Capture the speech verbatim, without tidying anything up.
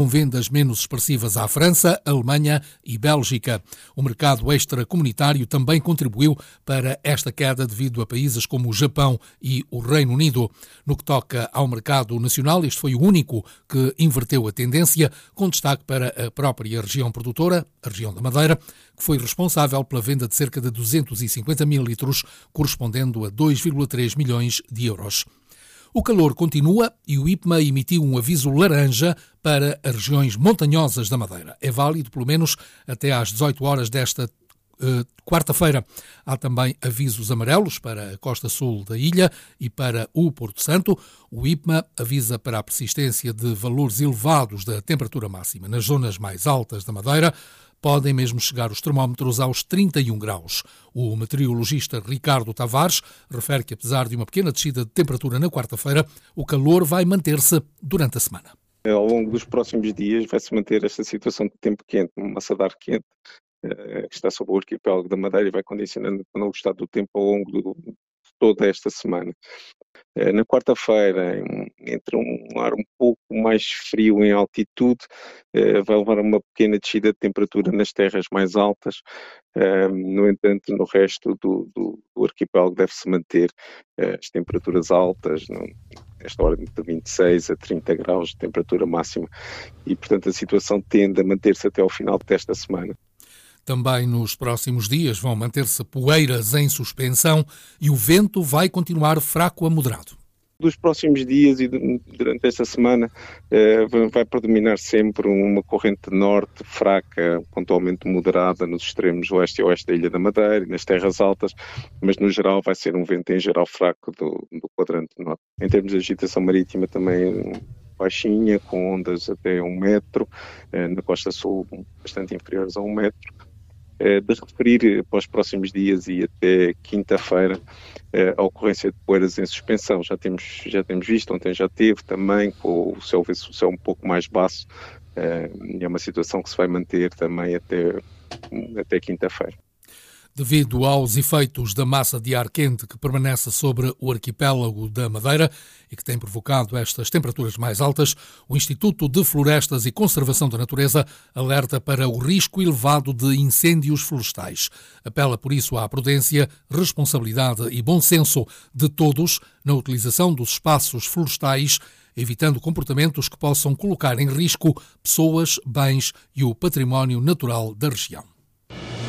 com vendas menos expressivas à França, Alemanha e Bélgica. O mercado extracomunitário também contribuiu para esta queda devido a países como o Japão e o Reino Unido. No que toca ao mercado nacional, este foi o único que inverteu a tendência, com destaque para a própria região produtora, a região da Madeira, que foi responsável pela venda de cerca de duzentos e cinquenta mil litros, correspondendo a dois vírgula três milhões de euros. O calor continua e o I P M A emitiu um aviso laranja para as regiões montanhosas da Madeira. É válido pelo menos até às dezoito horas desta uh, quarta-feira. Há também avisos amarelos para a costa sul da ilha e para o Porto Santo. O I P M A avisa para a persistência de valores elevados da temperatura máxima nas zonas mais altas da Madeira. Podem mesmo chegar os termómetros aos trinta e um graus. O meteorologista Ricardo Tavares refere que, apesar de uma pequena descida de temperatura na quarta-feira, o calor vai manter-se durante a semana. Ao longo dos próximos dias vai-se manter esta situação de tempo quente, uma massa de ar quente, que está sobre o arquipélago da Madeira e vai condicionando o estado do tempo ao longo de toda esta semana. Na quarta-feira, entre um ar um pouco mais frio em altitude, vai levar a uma pequena descida de temperatura nas terras mais altas. No entanto, no resto do, do, do arquipélago deve-se manter as temperaturas altas, nesta hora de vinte e seis a trinta graus de temperatura máxima. E, portanto, a situação tende a manter-se até ao final desta semana. Também nos próximos dias vão manter-se poeiras em suspensão e o vento vai continuar fraco a moderado. Dos próximos dias e durante esta semana vai predominar sempre uma corrente norte fraca, pontualmente moderada nos extremos oeste e oeste da Ilha da Madeira e nas terras altas, mas no geral vai ser um vento em geral fraco do, do quadrante norte. Em termos de agitação marítima também baixinha, com ondas até um metro, na costa sul bastante inferiores a um metro. De referir para os próximos dias e até quinta-feira a ocorrência de poeiras em suspensão. Já temos, já temos visto, ontem já teve também, com o céu, o céu um pouco mais baço, é uma situação que se vai manter também até, até quinta-feira. Devido aos efeitos da massa de ar quente que permanece sobre o arquipélago da Madeira e que tem provocado estas temperaturas mais altas, o Instituto de Florestas e Conservação da Natureza alerta para o risco elevado de incêndios florestais. Apela, por isso, à prudência, responsabilidade e bom senso de todos na utilização dos espaços florestais, evitando comportamentos que possam colocar em risco pessoas, bens e o património natural da região.